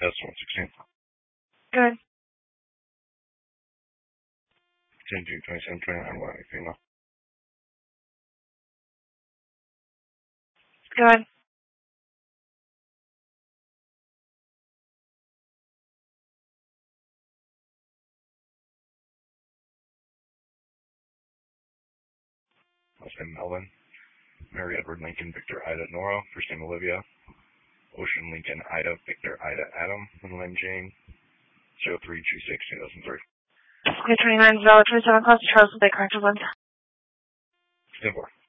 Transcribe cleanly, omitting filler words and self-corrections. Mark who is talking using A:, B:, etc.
A: S116.
B: Good.
A: 10 27 29 1 female.
B: Good.
A: Last name Melvin. Mary Edward Lincoln Victor Ida Nora. First name Olivia. Ocean Lincoln Ida Victor Ida Adam. Middle name Jane. 0326 2003.
B: Okay, 29 Valid 27 Costa Charles Bay, correct 1.
A: 10-4.